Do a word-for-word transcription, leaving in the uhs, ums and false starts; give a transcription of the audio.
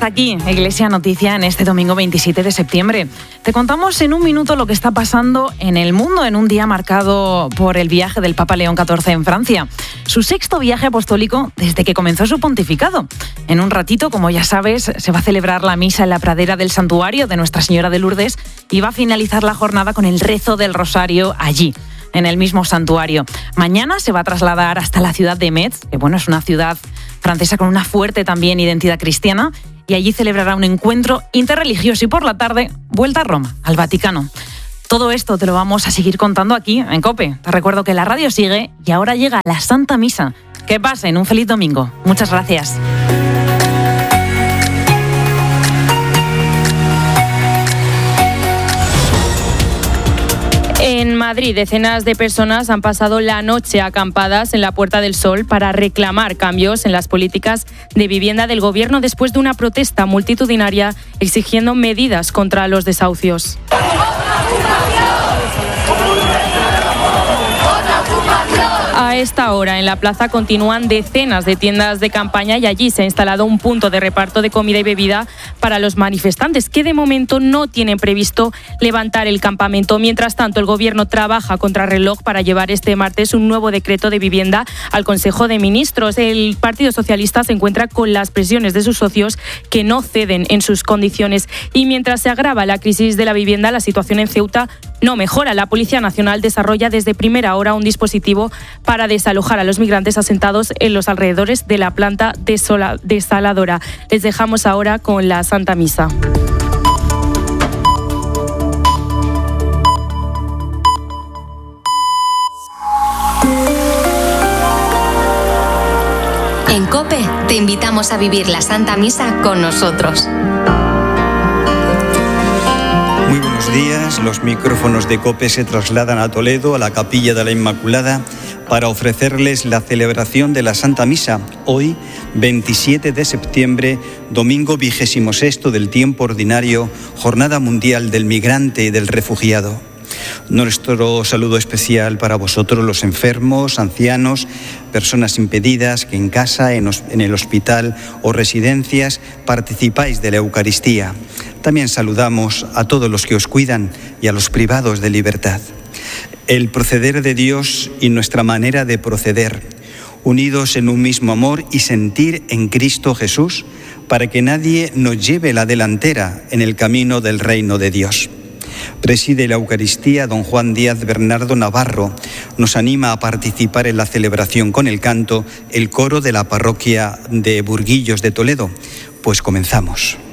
hasta aquí Iglesia Noticia en este domingo veintisiete de septiembre. Te contamos en un minuto lo que está pasando en el mundo en un día marcado por el viaje del Papa León catorce en Francia. Su sexto viaje apostólico desde que comenzó su pontificado. En un ratito, como ya sabes, se va a celebrar la misa en la pradera del santuario de Nuestra Señora de Lourdes y va a finalizar la jornada con el rezo del rosario allí, en el mismo santuario. Mañana se va a trasladar hasta la ciudad de Metz, que bueno, es una ciudad francesa con una fuerte también identidad cristiana, y allí celebrará un encuentro interreligioso y por la tarde, vuelta a Roma, al Vaticano. Todo esto te lo vamos a seguir contando aquí en COPE. Te recuerdo que la radio sigue y ahora llega la Santa Misa. Que pasen un feliz domingo. Muchas gracias. En Madrid, decenas de personas han pasado la noche acampadas en la Puerta del Sol para reclamar cambios en las políticas de vivienda del gobierno después de una protesta multitudinaria exigiendo medidas contra los desahucios. A esta hora en la plaza continúan decenas de tiendas de campaña y allí se ha instalado un punto de reparto de comida y bebida para los manifestantes que de momento no tienen previsto levantar el campamento. Mientras tanto, el gobierno trabaja contra reloj para llevar este martes un nuevo decreto de vivienda al Consejo de Ministros. El Partido Socialista se encuentra con las presiones de sus socios que no ceden en sus condiciones. Y mientras se agrava la crisis de la vivienda, la situación en Ceuta no mejora. La Policía Nacional desarrolla desde primera hora un dispositivo para desalojar a los migrantes asentados en los alrededores de la planta desola- desaladora. Les dejamos ahora con la Santa Misa. En COPE te invitamos a vivir la Santa Misa con nosotros. Muy buenos días, los micrófonos de COPE se trasladan a Toledo, a la Capilla de la Inmaculada, para ofrecerles la celebración de la Santa Misa, hoy, veintisiete de septiembre, domingo vigésimo sexto del tiempo ordinario, Jornada Mundial del Migrante y del Refugiado. Nuestro saludo especial para vosotros, los enfermos, ancianos, personas impedidas que en casa, en, en el hospital o residencias participáis de la Eucaristía. También saludamos a todos los que os cuidan y a los privados de libertad. El proceder de Dios y nuestra manera de proceder, unidos en un mismo amor y sentir en Cristo Jesús, para que nadie nos lleve la delantera en el camino del reino de Dios. Preside la Eucaristía don Juan Díaz Bernardo Navarro. Nos anima a participar en la celebración con el canto el coro de la parroquia de Burguillos de Toledo. Pues comenzamos.